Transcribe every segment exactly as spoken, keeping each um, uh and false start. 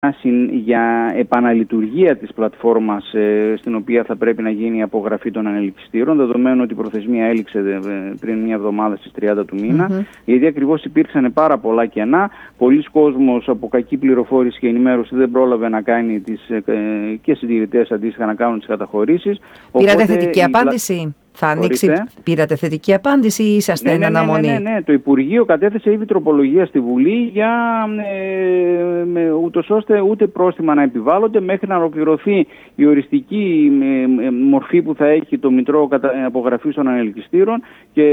για επαναλειτουργία της πλατφόρμας ε, στην οποία θα πρέπει να γίνει η απογραφή των ανελκυστήρων, δεδομένου ότι η προθεσμία έληξε ε, πριν μια εβδομάδα στις τριάντα του μήνα, mm-hmm. γιατί ακριβώς υπήρξαν πάρα πολλά κενά. Πολλοί κόσμος από κακή πληροφόρηση και ενημέρωση δεν πρόλαβε να κάνει τις, ε, και συντηρητές αντίστοιχα να κάνουν τις καταχωρήσεις. Πήρατε θετική η... απάντηση? Θα ανοίξει, Ορίστε. Πήρατε θετική απάντηση ή είσαστε ναι, εν ναι, αναμονή? Ναι, ναι, ναι, το Υπουργείο κατέθεσε ήδη τροπολογία στη Βουλή για ε, με, ούτως ώστε ούτε πρόστιμα να επιβάλλονται μέχρι να ολοκληρωθεί η οριστική ε, ε, μορφή που θα έχει το Μητρό Απογραφής των Ανελκυστήρων και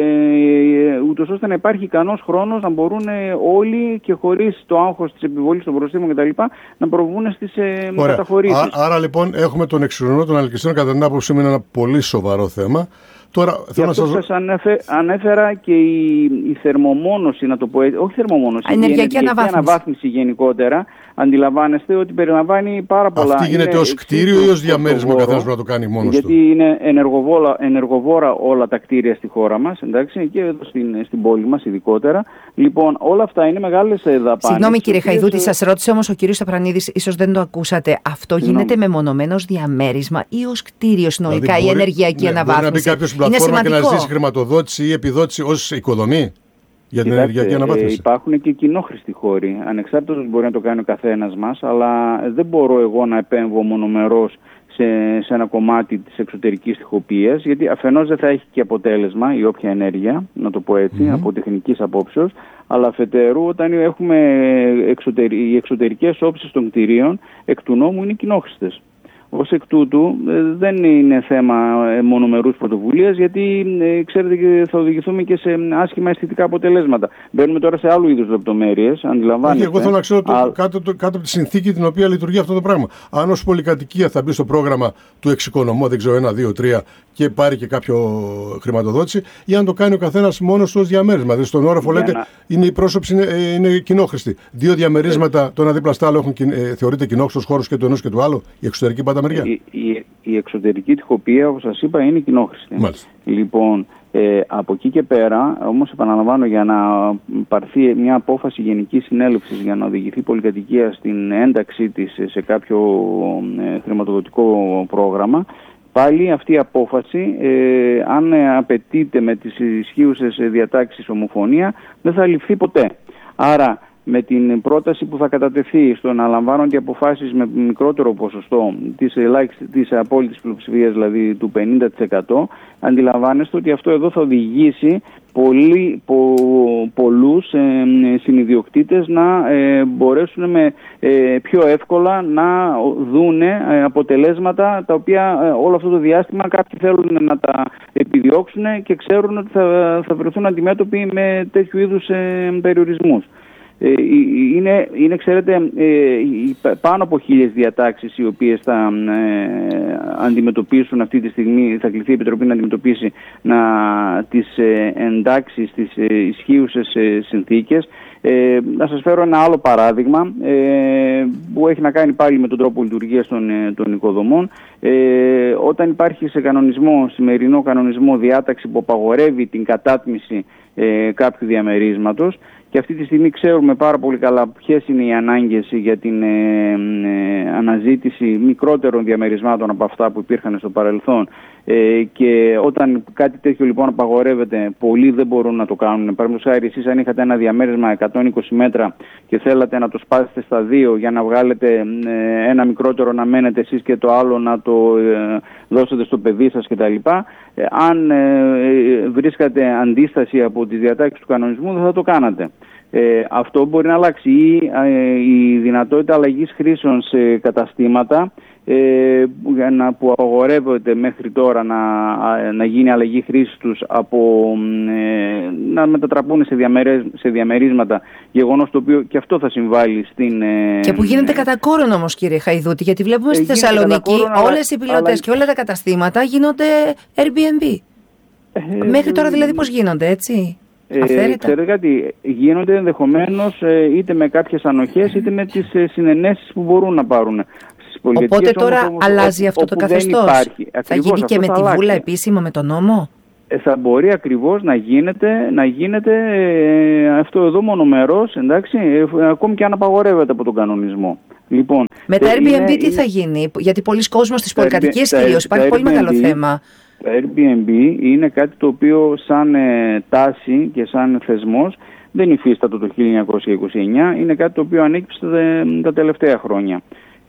ε, ούτως ώστε να υπάρχει ικανός χρόνος να μπορούν ε, όλοι και χωρίς το άγχος της επιβολής των προστίμων κτλ. Να προβούν στις ε, καταχωρήσεις. Άρα, άρα λοιπόν έχουμε τον εξυγχρονισμό των ανελκυστήρων, κατά την άποψή μου είναι ένα πολύ σοβαρό θέμα. Τώρα, και αυτό σας... σας ανέφε, ανέφερα και η, η θερμομόνωση, να το πω έτσι, όχι θερμομόνωση, η ενεργειακή, η ενεργειακή αναβάθμιση. αναβάθμιση γενικότερα. Αντιλαμβάνεστε ότι περιλαμβάνει πάρα πολλά. Αυτή γίνεται ως κτίριο ή ως διαμέρισμα, ο καθένας μπορεί να το κάνει μόνος γιατί του? Γιατί είναι ενεργοβόρα, ενεργοβόρα όλα τα κτίρια στη χώρα μας, εντάξει, και εδώ στην, στην πόλη μας ειδικότερα. Λοιπόν, όλα αυτά είναι μεγάλες δαπάνες. Συγγνώμη κύριε Χαϊδούτη, σας ρώτησε όμως ο κύριος Σταπρανίδης, ίσως δεν το ακούσατε. Αυτό Συγγνώμη. γίνεται μεμονωμένο ως διαμέρισμα ή ως κτίριο συνολικά, δηλαδή μπορεί, η ενεργειακή ναι, αναβάθμιση? Μπορεί να μπει κάποιος στην πλατφόρμα και να ζητήσει χρηματοδότηση ή επιδότηση ως οικοδομή για την ενεργειακή αναβάθμιση? Ε, υπάρχουν και κοινόχρηστοι χώροι. Ανεξάρτητος μπορεί να το κάνει ο καθένας μας, αλλά δεν μπορώ εγώ να επέμβω μονομερός σε, σε ένα κομμάτι της εξωτερικής τοιχοποίησης, γιατί αφενός δεν θα έχει και αποτέλεσμα η όποια ενέργεια, να το πω έτσι, mm-hmm. από τεχνικής απόψεως, αλλά αφετέρου όταν έχουμε εξωτερι... οι εξωτερικές όψεις των κτηρίων εκ του νόμου είναι κοινόχρηστες. Ως εκ τούτου δεν είναι θέμα μονομερούς πρωτοβουλίας, γιατί ξέρετε θα οδηγηθούμε και σε άσχημα αισθητικά αποτελέσματα. Μπαίνουμε τώρα σε άλλου είδους λεπτομέρειες, αντιλαμβάνεστε. Όχι, εγώ θέλω να ξέρω το, Α... κάτω, το, κάτω από τη συνθήκη την οποία λειτουργεί αυτό το πράγμα. Αν ως πολυκατοικία θα μπει στο πρόγραμμα του εξοικονομώ, δεν ξέρω, ένα, δύο, τρία και πάρει και κάποιο χρηματοδότηση, ή αν το κάνει ο καθένας μόνος του ως διαμέρισμα. Δηλαδή στον όροφο λέτε να... είναι η πρόσωψη είναι, είναι κοινόχρηστη. Δύο διαμερίσματα, ε... το ένα δίπλα στο άλλο, έχουν, ε, θεωρείται κοινόχρηστος χώρος και του ενός και του άλλου, η εξωτερική πάντα μεριά. Η, η, η εξωτερική τοιχοποίηση, όπως σας είπα, είναι κοινόχρηστη. Μάλιστα. Λοιπόν, ε, από εκεί και πέρα, όμως επαναλαμβάνω, για να πάρθει μια απόφαση γενικής συνέλευσης για να οδηγηθεί η πολυκατοικία στην ένταξή της σε κάποιο ε, χρηματοδοτικό πρόγραμμα, πάλι αυτή η απόφαση, ε, αν απαιτείται με τις ισχύουσες διατάξεις ομοφωνία, δεν θα ληφθεί ποτέ. Άρα, με την πρόταση που θα κατατεθεί στο να λαμβάνονται αποφάσεις με μικρότερο ποσοστό της, της απόλυτης πλειοψηφίας, δηλαδή του πενήντα τοις εκατό, αντιλαμβάνεστε ότι αυτό εδώ θα οδηγήσει πολλοί, πο, πολλούς ε, συνιδιοκτήτες να ε, μπορέσουν με, ε, πιο εύκολα να δούνε ε, αποτελέσματα τα οποία ε, όλο αυτό το διάστημα κάποιοι θέλουν να τα επιδιώξουν και ξέρουν ότι θα, θα βρεθούν αντιμέτωποι με τέτοιου είδους ε, περιορισμούς. Είναι, είναι ξέρετε, πάνω από χίλιες διατάξεις οι οποίες θα αντιμετωπίσουν αυτή τη στιγμή, θα κληθεί η Επιτροπή να αντιμετωπίσει να τις εντάξει στις ισχύουσες συνθήκες. Ε, να σας φέρω ένα άλλο παράδειγμα ε, που έχει να κάνει πάλι με τον τρόπο λειτουργίας των, των οικοδομών. Ε, όταν υπάρχει σε κανονισμό, σημερινό κανονισμό, διάταξη που απαγορεύει την κατάτμιση ε, κάποιου διαμερίσματος, και αυτή τη στιγμή ξέρουμε πάρα πολύ καλά ποιες είναι οι ανάγκες για την ε, ε, αναζήτηση μικρότερων διαμερισμάτων από αυτά που υπήρχαν στο παρελθόν, ε, και όταν κάτι τέτοιο λοιπόν απαγορεύεται, πολλοί δεν μπορούν να το κάνουν. Παραδείγματος χάρη, εσείς αν είχατε ένα διαμέρισμα εκατόν είκοσι μέτρα και θέλατε να το σπάσετε στα δύο για να βγάλετε ε, ένα μικρότερο να μένετε εσείς και το άλλο να το ε, δώσετε στο παιδί σας κτλ. Ε, αν ε, βρίσκατε αντίσταση από τις διατάξεις του κανονισμού, δεν θα το κάνατε. Ε, αυτό μπορεί να αλλάξει, ή ε, η δυνατότητα αλλαγής χρήσεων σε καταστήματα ε, που απαγορεύεται μέχρι τώρα να, να γίνει αλλαγή χρήσης τους από ε, να μετατραπούν σε, διαμερίσ, σε διαμερίσματα, γεγονός το οποίο και αυτό θα συμβάλλει στην... Ε, και που γίνεται κατά κόρον όμως, κύριε Χαϊδούτη, γιατί βλέπουμε στη Θεσσαλονίκη όλες οι πιλωτές αλλά... και όλα τα καταστήματα γίνονται Airbnb. Ε, μέχρι τώρα δηλαδή πώς γίνονται, έτσι? Ε, ξέρετε κάτι, γίνονται ενδεχομένως ε, είτε με κάποιες ανοχές είτε με τις ε, συνενέσεις που μπορούν να πάρουν. Οπότε τώρα όμως, αλλάζει αυτό το καθεστώς. Θα γίνει και με τη αλλάξει. Βούλα επίσημα, με τον νόμο. Ε, θα μπορεί ακριβώς να γίνεται, να γίνεται ε, αυτό εδώ μονομερός, εντάξει, ε, ακόμη και αν απαγορεύεται από τον κανονισμό. Λοιπόν, με τα Airbnb είναι, τι είναι... θα γίνει, γιατί πολλοί κόσμος στις πολυκατοικίες κυρίως υπάρχει πολύ μεγάλο θέμα. Το Airbnb είναι κάτι το οποίο σαν ε, τάση και σαν θεσμός δεν υφίστατο το χίλια εννιακόσια είκοσι εννιά, είναι κάτι το οποίο ανέκυψε τα τελευταία χρόνια.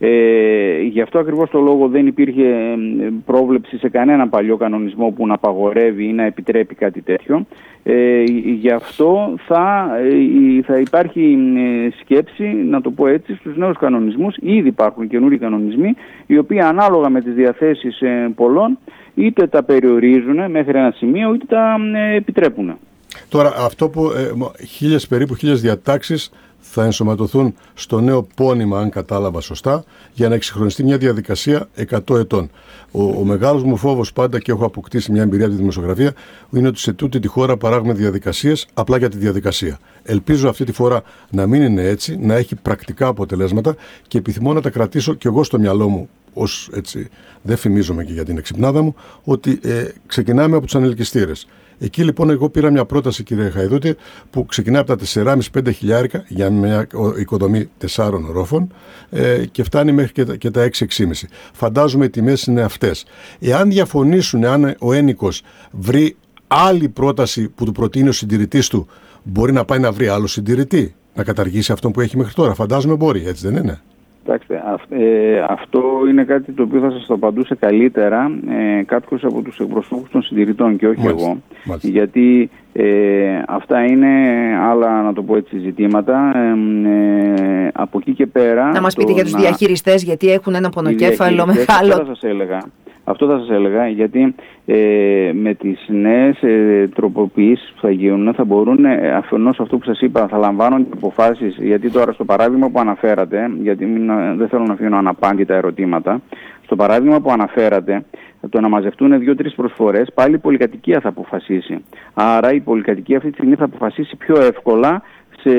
Ε, γι' αυτό ακριβώς το λόγο δεν υπήρχε πρόβλεψη σε κανένα παλιό κανονισμό που να απαγορεύει ή να επιτρέπει κάτι τέτοιο. Ε, γι' αυτό θα, θα υπάρχει σκέψη, να το πω έτσι, στους νέους κανονισμούς. Ήδη υπάρχουν καινούριοι κανονισμοί, οι οποίοι ανάλογα με τις διαθέσεις πολλών είτε τα περιορίζουν μέχρι ένα σημείο, είτε τα επιτρέπουν. Τώρα, αυτό που ε, χίλιες, περίπου χίλιες διατάξεις θα ενσωματωθούν στο νέο πόνημα, αν κατάλαβα σωστά, για να εξυγχρονιστεί μια διαδικασία εκατό ετών. Ο, ο μεγάλος μου φόβος πάντα, και έχω αποκτήσει μια εμπειρία από τη δημοσιογραφία, είναι ότι σε τούτη τη χώρα παράγουμε διαδικασίες απλά για τη διαδικασία. Ελπίζω αυτή τη φορά να μην είναι έτσι, να έχει πρακτικά αποτελέσματα και επιθυμώ να τα κρατήσω κι εγώ στο μυαλό μου, ως έτσι, δεν φημίζομαι και για την εξυπνάδα μου, ότι ε, ξεκινάμε από τους ανελκυστήρες. Εκεί λοιπόν εγώ πήρα μια πρόταση, κύριε Χαϊδούτη, που ξεκινάει από τα τέσσερα κόμμα πέντε με πέντε χιλιάρικα για μια οικοδομή τεσσάρων ορόφων ε, και φτάνει μέχρι και τα, και τα έξι έξι κόμμα πέντε. Φαντάζομαι οι τιμές είναι αυτές. Εάν διαφωνήσουν, αν ο ένοικος βρει άλλη πρόταση που του προτείνει ο συντηρητής του, μπορεί να πάει να βρει άλλο συντηρητή, να καταργήσει αυτό που έχει μέχρι τώρα. Φαντάζομαι μπορεί, έτσι δεν είναι? Κοιτάξτε, ε, αυτό είναι κάτι το οποίο θα σας το απαντούσε καλύτερα ε, κάποιος από τους εκπροσώπους των συντηρητών και όχι μάλιστα, εγώ. Μάλιστα. Γιατί ε, αυτά είναι άλλα, να το πω έτσι, ζητήματα. Ε, ε, από εκεί και πέρα... Να μας πείτε για τους να... διαχειριστές, γιατί έχουν ένα πονοκέφαλο μεγάλο. Αυτό θα σας έλεγα. Αυτό θα σας έλεγα, γιατί ε, με τις νέες ε, τροποποιήσεις που θα γίνουν θα μπορούν, ε, αφενός αυτό που σας είπα, θα λαμβάνουν αποφάσεις, γιατί τώρα στο παράδειγμα που αναφέρατε, γιατί μην, δεν θέλω να αφήνω αναπάντητα ερωτήματα, στο παράδειγμα που αναφέρατε, το να μαζευτούν δύο-τρεις προσφορές, πάλι η πολυκατοικία θα αποφασίσει. Άρα η πολυκατοικία αυτή τη στιγμή θα αποφασίσει πιο εύκολα σε,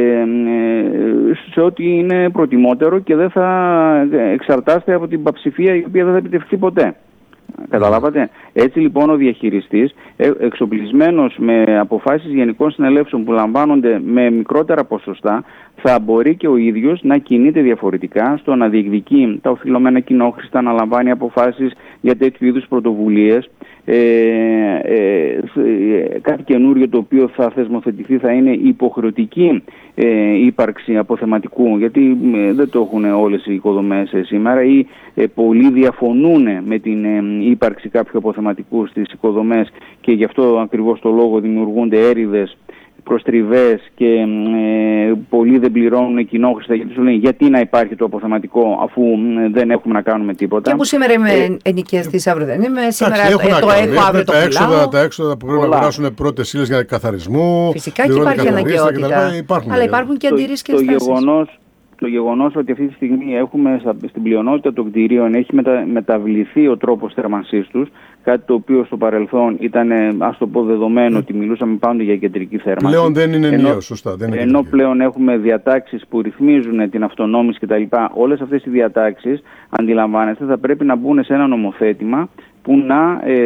σε ό,τι είναι προτιμότερο και δεν θα εξαρτάστε από την παψηφία η οποία δεν θα επιτευχθεί ποτέ. Καταλάβατε. Έτσι λοιπόν ο διαχειριστής, εξοπλισμένος με αποφάσεις γενικών συνελεύσεων που λαμβάνονται με μικρότερα ποσοστά, θα μπορεί και ο ίδιος να κινείται διαφορετικά στο να διεκδικεί τα οφειλωμένα κοινόχρηστα, να λαμβάνει αποφάσεις για τέτοιου είδους πρωτοβουλίες. Ε, ε, κάτι καινούριο το οποίο θα θεσμοθετηθεί θα είναι η υποχρεωτική ε, ύπαρξη αποθεματικού, γιατί ε, δεν το έχουν όλες οι οικοδομές ε, σήμερα ή ε, πολλοί διαφωνούν με την ε, ύπαρξη κάποιου αποθεματικού στις οικοδομές και γι' αυτό ακριβώς το λόγο δημιουργούνται έρηδες, προστριβές και ε, πολλοί δεν πληρώνουν κοινόχρηστα, γιατί σου λένε γιατί να υπάρχει το αποθεματικό αφού ε, δεν έχουμε να κάνουμε τίποτα. Και που σήμερα είμαι ε, ενοικιαστής, αύριο δεν είμαι, σήμερα το έχω, αύριο το πουλάω. Τα έξοδα που πρέπει να αγοράσουν πρώτες ύλες για καθαρισμό. Φυσικά και υπάρχει αναγκαιότητα, υπάρχουν, αλλά υπάρχουν και αντιρρήσεις και ενστάσεις. Το γεγονός ότι αυτή τη στιγμή έχουμε στην πλειονότητα των κτηρίων έχει μετα, μεταβληθεί ο τρόπος θέρμανσής τους, κάτι το οποίο στο παρελθόν ήταν, ας το πω, δεδομένο mm. ότι μιλούσαμε πάντα για κεντρική θέρμανση. Πλέον δεν είναι ενιαίο, σωστά. Δεν είναι ενώ κεντρική. Πλέον έχουμε διατάξεις που ρυθμίζουν την αυτονόμηση κτλ. Όλες αυτές οι διατάξεις, αντιλαμβάνεστε, θα πρέπει να μπουν σε ένα νομοθέτημα που να ε,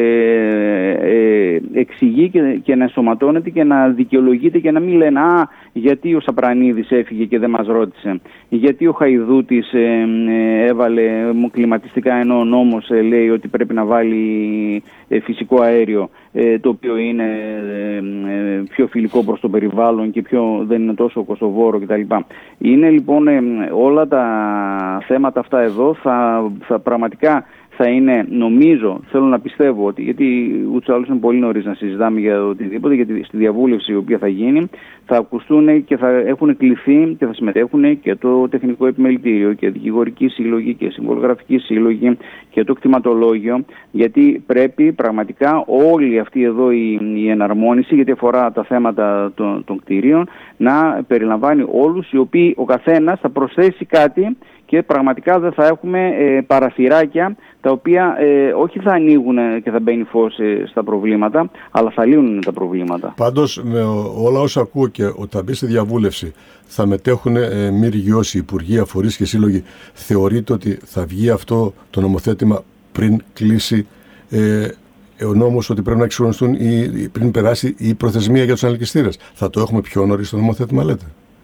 ε, εξηγεί και, και να ενσωματώνεται και να δικαιολογείται και να μην λένε «Α, γιατί ο Σαπρανίδης έφυγε και δεν μας ρώτησε, γιατί ο Χαϊδούτης ε, ε, έβαλε κλιματιστικά ενώ ο νόμος ε, λέει ότι πρέπει να βάλει ε, φυσικό αέριο, ε, το οποίο είναι ε, ε, πιο φιλικό προς το περιβάλλον και πιο, δεν είναι τόσο κοστοβόρο» κτλ. Είναι λοιπόν ε, όλα τα θέματα αυτά εδώ θα, θα πραγματικά θα είναι, νομίζω, θέλω να πιστεύω ότι, γιατί ούτως άλλως είναι πολύ νωρίς να συζητάμε για οτιδήποτε, γιατί στη διαβούλευση η οποία θα γίνει θα ακουστούν και θα έχουν κληθεί και θα συμμετέχουν και το Τεχνικό Επιμελητήριο και Δικηγορική Σύλλογη και Συμβολογραφική Σύλλογη και το Κτηματολόγιο, γιατί πρέπει πραγματικά όλη αυτή εδώ η, η εναρμόνιση, γιατί αφορά τα θέματα των, των κτηρίων, να περιλαμβάνει όλους οι οποίοι ο καθένας θα προσθέσει κάτι και πραγματικά δεν θα έχουμε ε, παραθυράκια τα οποία ε, όχι θα ανοίγουν και θα μπαίνει φως ε, στα προβλήματα, αλλά θα λύνουν τα προβλήματα. Πάντως, με όλα όσα ακούω και ότι θα μπει στη διαβούλευση, θα μετέχουν ε, μη ρηγιώσει υπουργεία, φορείς και σύλλογοι. Θεωρείτε ότι θα βγει αυτό το νομοθέτημα πριν κλείσει ε, ο νόμος, ότι πρέπει να εξυγχρονιστούν ή πριν περάσει η προθεσμία για τους ανελκυστήρες? Θα το έχουμε πιο νωρίς το νομοθέτημα, λέτε?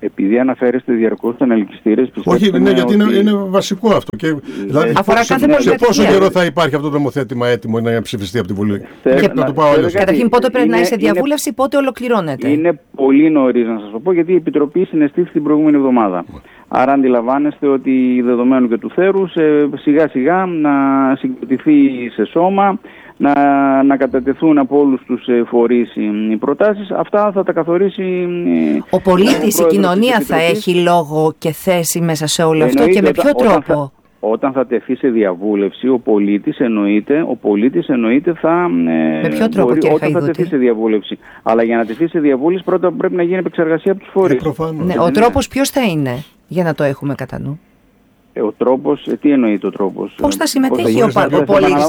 επειδή αναφέρεστε διαρκώς στους ελκυστήρες... Όχι, ναι, γιατί ότι... είναι, είναι βασικό αυτό. Και, δηλαδή, αφορά σε, κάθε σε πόσο καιρό θα υπάρχει αυτό το νομοθέτημα έτοιμο να ψηφιστεί από τη Βουλή? Και, να το πάω αλλιώς. Καταρχήν, πότε πρέπει είναι, να είσαι διαβούλευση, είναι, πότε ολοκληρώνεται? Είναι πολύ νωρίς να σας το πω, γιατί η Επιτροπή συναισθήθη την προηγούμενη εβδομάδα. Άρα αντιλαμβάνεστε ότι δεδομένου και του θέρους ε, σιγά σιγά να συγκροτηθεί σε σώμα, να, να κατατεθούν από όλους τους ε, φορείς οι προτάσεις. Αυτά θα τα καθορίσει ο πολίτης, η κοινωνία θα έχει λόγο και θέση μέσα σε όλο αυτό. Εννοείται, και με ποιο τρόπο? Όταν θα, όταν θα τεθεί σε διαβούλευση, ο πολίτης εννοείται, ο πολίτης εννοείται θα... Ε, με ποιο τρόπο, μπορεί, κύριε όταν θα τεθεί σε διαβούλευση. Αλλά για να τεθεί σε διαβούλευση πρώτα πρέπει να γίνει επεξεργασία από τους φορείς. Ε, ναι, ο τρόπος ποιος θα είναι, για να το έχουμε κατά νου? Ε, ο τρόπος, ε, τι εννοείται ο τρόπος? Πώς θα συμμετέχει ο, ο πολίτης?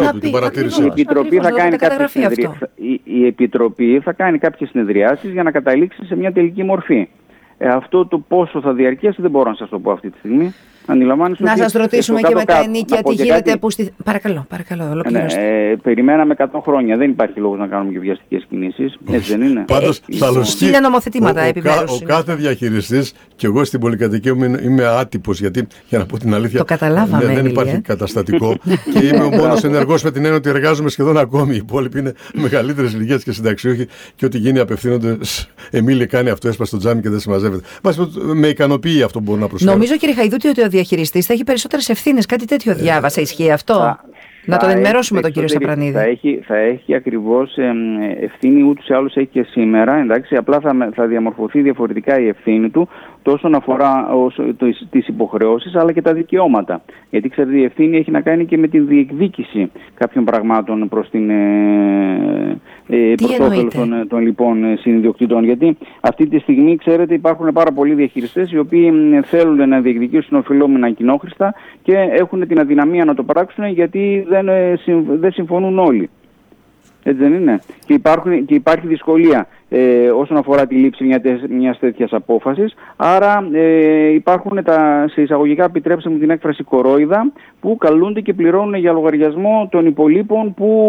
Η Επιτροπή θα κάνει κάποιες συνεδριά... η, η Επιτροπή θα κάνει κάποιες συνεδριάσεις για να καταλήξει σε μια τελική μορφή. Ε, αυτό το πόσο θα διαρκέσει δεν μπορώ να σας το πω αυτή τη στιγμή. Να σας ρωτήσουμε και με τα ενίκια τι γίνεται κάτι... που στη... Παρακαλώ, παρακαλώ, ολοκληρώστε. Ναι, ε, περιμέναμε εκατό χρόνια. Δεν υπάρχει λόγος να κάνουμε και βιαστικές κινήσεις. Έτσι δεν είναι? Πάντως, ε, θα λογιστεί. Είναι νομοθετήματα επιμέρους. Ο, ο κάθε διαχειριστής, και εγώ στην πολυκατοικία μου είμαι, είμαι άτυπος, γιατί για να πω την αλήθεια. Το καταλάβαμε. Δεν, δεν υπάρχει καταστατικό. Και είμαι ο μόνος ενεργός με την έννοια ότι εργάζομαι σχεδόν ακόμη. Οι υπόλοιποι είναι μεγαλύτερες ηλικίες και συνταξιούχοι και ό,τι γίνει απευθύνονται. Εμίλη κάνει αυτό, έσπασε το τζάμι και δεν συμμαζεύεται. Με ικανοποιεί αυτό που μπορώ να προσφέρω. Νομίζω, κύριε Χαϊδούτη, ότι ο διαχειριστής θα έχει περισσότερες ευθύνες. Κάτι τέτοιο διάβασα. Ισχύει αυτό? Θα, να τον ενημερώσουμε τον κύριο Σαπρανίδη. Θα έχει, θα έχει ακριβώς ευθύνη, ούτως ή άλλως έχει και σήμερα. Εντάξει, απλά θα, θα διαμορφωθεί διαφορετικά η ευθύνη του, τόσο όσον αφορά όσο, το, τις υποχρεώσεις, αλλά και τα δικαιώματα. Γιατί ξέρετε, η ευθύνη έχει να κάνει και με τη διεκδίκηση κάποιων πραγμάτων προς την ε, ε, προς όφελος των, των λοιπόν συνειδιοκτητών. Γιατί αυτή τη στιγμή, ξέρετε, υπάρχουν πάρα πολλοί διαχειριστές οι οποίοι θέλουν να διεκδικήσουν οφειλόμενα κοινόχρηστα και έχουν την αδυναμία να το πράξουν γιατί δεν, δεν συμφωνούν όλοι. Έτσι δεν είναι? Και, υπάρχουν, και υπάρχει δυσκολία ε, όσον αφορά τη λήψη μια, μιας τέτοιας απόφασης. Άρα ε, υπάρχουν τα, σε εισαγωγικά, επιτρέψτε μου την έκφραση, κορόιδα, που καλούνται και πληρώνουν για λογαριασμό των υπολείπων που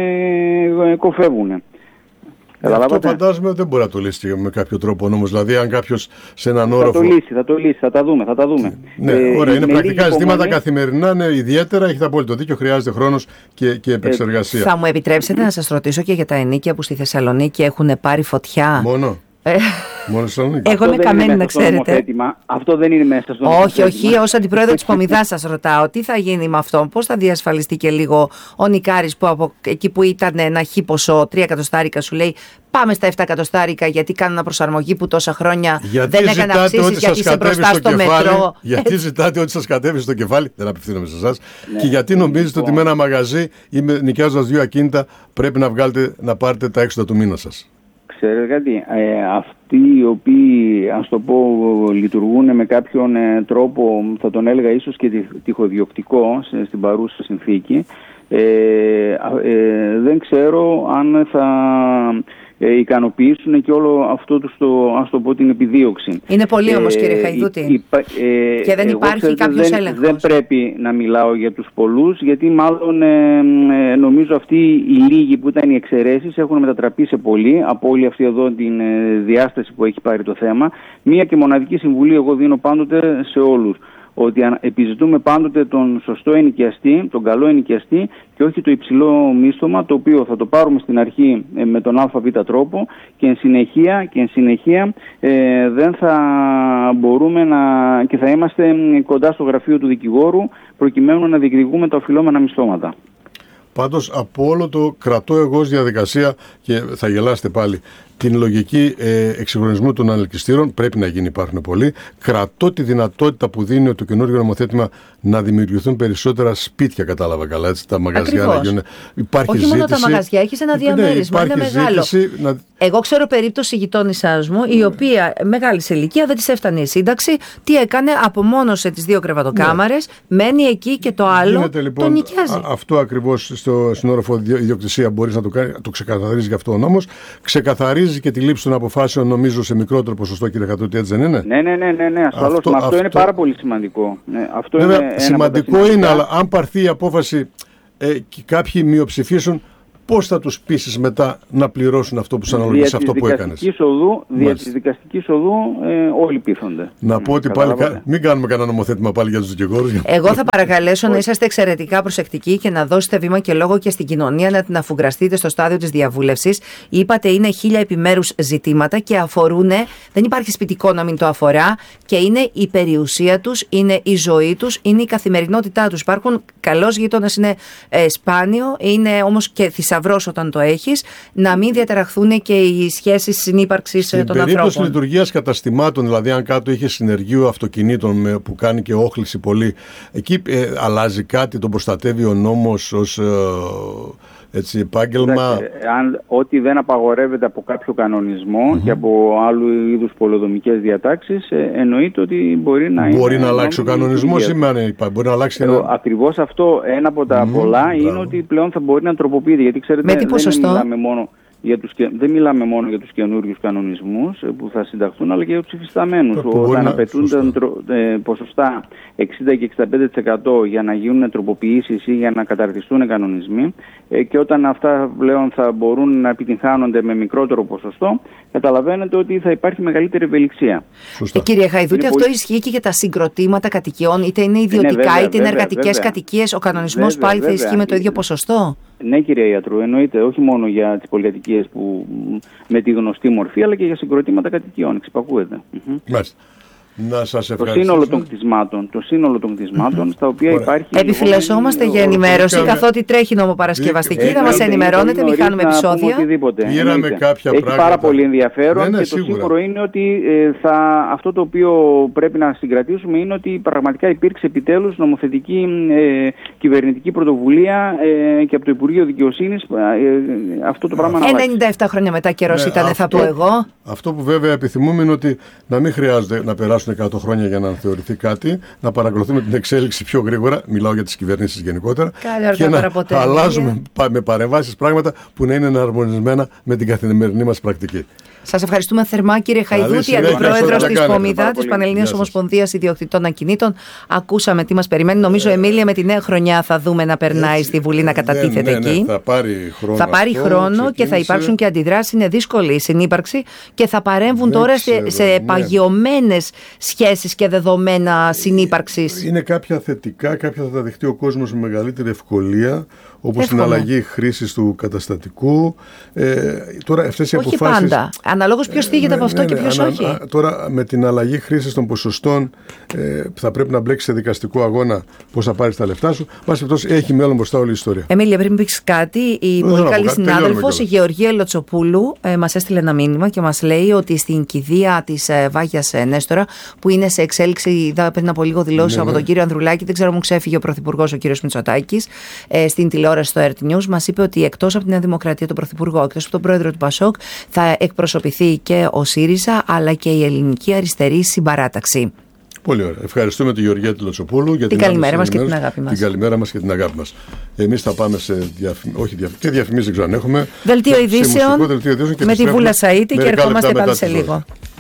ε, κοφεύουν. Αυτό φαντάζομαι δεν μπορεί να το λύσει με κάποιο τρόπο νόμος. Δηλαδή, αν κάποιος σε έναν όροφο. Θα το λύσει, θα το λύσει, θα τα δούμε. Θα τα δούμε. Ναι, ε, ωραία, είναι πρακτικά ζητήματα υπομονή. Καθημερινά, ναι, ιδιαίτερα. Έχετε απόλυτο δίκιο, χρειάζεται χρόνος και, και επεξεργασία. Ε, θα μου επιτρέψετε να σας ρωτήσω και για τα ενοίκια που στη Θεσσαλονίκη έχουν πάρει φωτιά? Μόνο. Ε, Μόνο εγώ είμαι καμένη, να ξέρετε. Αυτό δεν είναι μέσα στο νομοθέτημα. Όχι, όχι. Ως αντιπρόεδρο της Πομιδάς σας ρωτάω, τι θα γίνει με αυτό, πώς θα διασφαλιστεί και λίγο ο νοικάρης που από εκεί που ήταν ένα χι ποσό, τρία εκατοστάρικα, σου λέει πάμε στα επτά εκατοστάρικα γιατί κάνω ένα προσαρμογή που τόσα χρόνια γιατί δεν έκανε αυξήσεις, γιατί είσαι μπροστά στο μετρό. Γιατί ζητάτε ό,τι σας κατέβει στο κεφάλι, δεν απευθύνομαι σε εσάς, ναι, και γιατί νομίζετε λοιπόν ότι με ένα μαγαζί ή νοικιάζοντας δύο ακίνητα πρέπει να βγάλετε, να πάρετε τα έξοδα του μήνα σας? Ξέρετε κάτι, ε, αυτοί οι οποίοι, ας το πω, λειτουργούν με κάποιον ε, τρόπο, θα τον έλεγα ίσως και τυχοδιοκτικό σε, στην παρούσα συνθήκη, ε, ε, δεν ξέρω αν θα ε, ικανοποιήσουν και όλο αυτό τους το, ας το πω, την επιδίωξη. Είναι πολύ όμως, κύριε Χαϊδούτη. Ε, υπα, ε, και δεν υπάρχει ξέρετε, κάποιος δεν, έλεγχος. Δεν πρέπει να μιλάω για τους πολλούς, γιατί μάλλον ε, ε, νομίζω αυτοί οι λίγοι που ήταν οι εξαιρέσεις έχουν μετατραπεί σε πολλοί, από όλη αυτή εδώ την ε, διάσταση που έχει πάρει το θέμα. Μία και μοναδική συμβουλή εγώ δίνω πάντοτε σε όλους, ότι επιζητούμε πάντοτε τον σωστό ενοικιαστή, τον καλό ενοικιαστή και όχι το υψηλό μίσθωμα, το οποίο θα το πάρουμε στην αρχή με τον ΑΒ τρόπο και εν συνεχεία, και εν συνεχεία ε, δεν θα μπορούμε να και θα είμαστε κοντά στο γραφείο του δικηγόρου προκειμένου να διεκδικούμε τα οφειλόμενα μισθώματα. Πάντως από όλο το κρατώ εγώ ως διαδικασία, και θα γελάσετε πάλι, την λογική ε, εξυγχρονισμού των ανελκυστήρων, πρέπει να γίνει, υπάρχουν πολλοί. Κρατώ τη δυνατότητα που δίνει το καινούργιο νομοθέτημα να δημιουργηθούν περισσότερα σπίτια, κατάλαβα καλά, έτσι, τα μαγαζιά να γίνουν. Υπάρχει όχι ζήτηση, μόνο τα μαγαζιά, έχεις ένα διαμέρισμα, είναι μεγάλο. Να... Εγώ ξέρω περίπτωση γειτόνισσάς μου, η οποία μεγάλη σε ηλικία, δεν της έφτανε η σύνταξη, τι έκανε, απομόνωσε τις δύο κρεβατοκάμαρες, ναι. μένει εκεί και το άλλο γίνεται, λοιπόν, το νοικιάζει. Α, αυτό ακριβώς στην όροφο ιδιοκτησία μπορείς να το, το ξεκαθαρίζεις γι' αυτό ο νόμος. Ξεκαθαρίζει και τη λήψη των αποφάσεων, νομίζω, σε μικρότερο ποσοστό, κύριε Χαϊδούτη, έτσι δεν είναι? Ναι, ναι, ναι, ναι, ναι ασφαλώς. Αυτό, αυτό, αυτό είναι πάρα πολύ σημαντικό. Ναι, αυτό βέβαια, είναι σημαντικό είναι, αλλά αν πάρθει η απόφαση ε, και κάποιοι μειοψηφίσουν, πώς θα τους πείσεις μετά να πληρώσουν αυτό που σου αναλογείς, αυτό που έκανες? Οδού, δια της δικαστικής οδού ε, όλοι πείθονται. Να πω ότι πάλι, μην κάνουμε κανένα νομοθέτημα πάλι για τους δικηγόρους. Εγώ θα παρακαλέσω να είσαστε εξαιρετικά προσεκτικοί και να δώσετε βήμα και λόγο και στην κοινωνία να την αφουγκραστείτε στο στάδιο της διαβούλευσης. Είπατε είναι χίλια επιμέρους ζητήματα και αφορούν, δεν υπάρχει σπιτικό να μην το αφορά, και είναι η περιουσία τους, είναι η ζωή τους, είναι η καθημερινότητά τους. Υπάρχουν, καλός γείτονας είναι ε, σπάνιο, είναι όμως και θησαυρός όταν το έχεις, να μην διαταραχθούν και οι σχέσεις συνύπαρξης των ανθρώπων. Στην περίπτωση λειτουργίας καταστημάτων, δηλαδή αν κάτω είχε συνεργείο αυτοκινήτων που κάνει και όχληση πολύ, εκεί ε, αλλάζει κάτι, τον προστατεύει ο νόμος ως ε, έτσι, επάγγελμα? Εντάξει, αν, ό,τι δεν απαγορεύεται από κάποιο κανονισμό mm-hmm. και από άλλου είδους πολεοδομικές διατάξεις, ε, εννοείται ότι μπορεί να Μπορεί είναι, να αλλάξει ο κανονισμός ή μπορεί να αλλάξει ένα... Ακριβώς αυτό, ένα από τα mm, πολλά μπράβο. είναι ότι πλέον θα μπορεί να τροποποιείται, γιατί ξέρετε δεν μιλάμε μόνο για τους, δεν μιλάμε μόνο για τους καινούριους κανονισμούς που θα συνταχθούν, αλλά και για τους υφισταμένους. Όταν απαιτούνται ε, ποσοστά εξήντα και εξήντα πέντε τοις εκατό για να γίνουν τροποποιήσεις ή για να καταρτιστούν κανονισμοί, ε, και όταν αυτά πλέον θα μπορούν να επιτυγχάνονται με μικρότερο ποσοστό, καταλαβαίνετε ότι θα υπάρχει μεγαλύτερη ευελιξία. Ε, κύριε Χαϊδούτη, αυτό πολύ... ισχύει και για τα συγκροτήματα κατοικιών, είτε είναι ιδιωτικά ναι, βέβαια, είτε είναι εργατικές κατοικίες. Ο κανονισμός βέβαια, πάλι βέβαια, θα ισχύει με το ίδιο ποσοστό? Ναι, κυρία Ιατρού, εννοείται, όχι μόνο για τις πολυκατοικίες που με τη γνωστή μορφή, αλλά και για συγκροτήματα κατοικιών. Εξυπακούεται. Μάλιστα. Να σας το σύνολο των κτισμάτων, το σύνολο των κτισμάτων mm-hmm. στα οποία Ωραία. υπάρχει... Επιφυλασσόμαστε για ενημέρωση, Δίκαμε... καθότι τρέχει νομοπαρασκευαστική, θα μας ενημερώνετε, μην χάνουμε επεισόδια. Πήραμε κάποια Έχει πράγματα. πάρα πολύ ενδιαφέρον, ναι, ναι, και σίγουρα. Το σίγουρο είναι ότι ε, θα, αυτό το οποίο πρέπει να συγκρατήσουμε είναι ότι πραγματικά υπήρξε επιτέλους νομοθετική ε, κυβερνητική πρωτοβουλία ε, και από το Υπουργείο Δικαιοσύνης ε, αυτό το πράγμα να αλλάξει. ενενήντα επτά χρόνια μετά καιρός ήταν, θα πω εγώ. Αυτό που βέβαια επιθυμούμε είναι ότι να μην χρειάζεται να περάσουν εκατό χρόνια για να θεωρηθεί κάτι, να παρακολουθούμε την εξέλιξη πιο γρήγορα, μιλάω για τις κυβερνήσεις γενικότερα, Καλή και να ποτέ, αλλάζουμε yeah. με παρεμβάσεις πράγματα που να είναι εναρμονισμένα με την καθημερινή μας πρακτική. Σας ευχαριστούμε θερμά, κύριε Χαϊδούτη, αντιπρόεδρος της ΠΟΜΙΔΑ, της Πανελληνίας Ομοσπονδίας Ιδιοκτητών Ακινήτων. Ακούσαμε τι μας περιμένει. Νομίζω, ε, Εμίλια, με τη νέα χρονιά θα δούμε να περνάει έτσι, στη Βουλή, να κατατίθεται ναι, ναι, ναι, εκεί. Θα πάρει χρόνο, θα πάρει αυτό, χρόνο ξεκίνησε. Και θα υπάρξουν και αντιδράσεις. Είναι δύσκολη η συνύπαρξη και θα παρέμβουν δεν τώρα ξέρω, σε, σε ναι. παγιωμένες σχέσεις και δεδομένα συνύπαρξης. Είναι κάποια θετικά, κάποια θα τα δεχτεί ο κόσμος με μεγαλύτερη ευκολία, όπως την αλλαγή χρήσης του καταστατικού. Ε, τώρα αυτές οι όχι αποφάσεις, πάντα. Αναλόγως ποιος θίγεται ναι, από αυτό ναι, ναι, και ποιος ναι, όχι. Α, τώρα με την αλλαγή χρήσης των ποσοστών ε, θα πρέπει να μπλέξεις σε δικαστικό αγώνα πώς θα πάρεις τα λεφτά σου. Βάσει αυτός έχει μέλλον μπροστά όλη η ιστορία. Εμίλια, πριν πεις κάτι, η πολύ καλή συνάδελφος, η Γεωργία Λοτσοπούλου, ε, μας έστειλε ένα μήνυμα και μας λέει ότι στην κηδεία της ε, Βάγιας ε, Νέστορα, που είναι σε εξέλιξη, είδα πριν από λίγο δηλώσεις ναι, από ναι. τον κύριο Ανδρουλάκη, δεν ξέρω, μου ξέφυγε ο Πρωθυπουργός, ο κύριος Μητσοτάκης, ε, στην τηλεόραση στο Earth News, μας είπε ότι εκτός από την Νέα Δημοκρατία, τον Πρωθυπουργό, εκτός από τον Πρόεδρο του Πασόκ, θα εκπροσωπηθεί και ο ΣΥΡΙΖΑ αλλά και η Ελληνική Αριστερή Συμπαράταξη. Πολύ ωραία. Ευχαριστούμε τη Γεωργία Τηλοτσοπούλου για την, την καλημέρα μας και την αγάπη μας. Την καλημέρα μας και την αγάπη μας. Εμείς θα πάμε σε διαφημίσεις, όχι διαφημίσεις, και διαφημίσεις δεν ξέρω αν έχουμε. Δελτίο ειδήσεων με τη Βούλα Σαΐτη και ερχόμαστε πάλι σε λίγο.